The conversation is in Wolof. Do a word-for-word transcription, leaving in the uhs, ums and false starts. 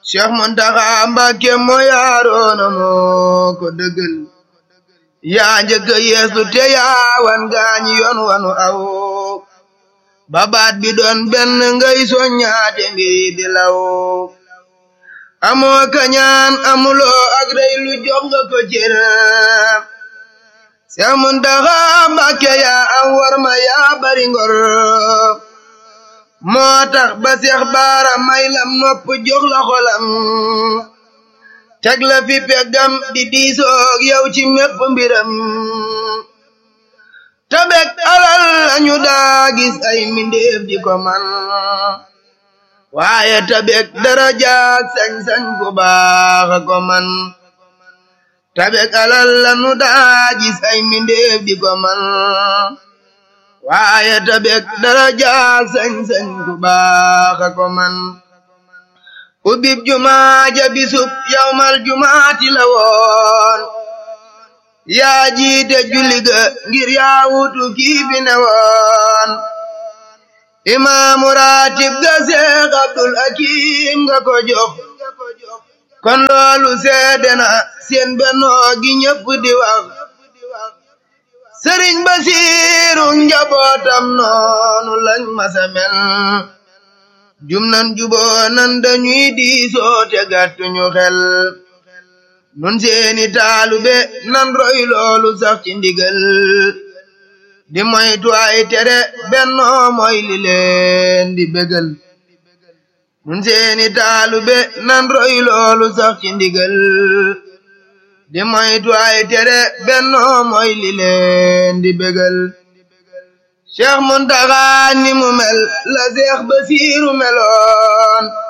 Cheikh Muntaxa Mbàkke moo yaaroona moo ko dëggal yaa njëkk yeesu te yaa wan gaañi yoon wanu aw babaat bi doon benn ngay soññaate mbiri di law amoo kañaan amuloo ak rey lu jox nga ko cër Cheikh Muntaxa Mbàkke yaa am warma yaa bari ngor moo tax ba Seex Baara may lam nopp jox la xolam teg la fi peggam di diisoog yow ci mépp mbiram tabek alal lañu daa gis ay mindeef di ko man waaye tabek darajaak sañ-sañ ku baax ko man tabek alal lañu daa gis ay mindeef di ko man waaye tabek darajaak sañ-sañ ku baax ko man ubib jumaa ja bisub yawmal jumaati la woon yaa jiite julli ga ngir yaa wutu kii fi ne woon imaamu raatib ga Seex Abdul Hakim nga ko jox kon loolu seede na seen bennoo gi ñëpp di wax Sëriñ Basiiru njabootam noonu lañ masa mel jum nan juboo nan dañuy diisoo te gàttuñu xel nun seeni taalube nan roy loolu sax ci ndigal di moytu ay tere bennoo moy li leen di bégal nun seeni taalube nan roy loolu sax ci ndigal di moytu ay tere bennoo moy li leen di bégal Cheikh Muntaxa ni mu mel la Seex Basiiru meloon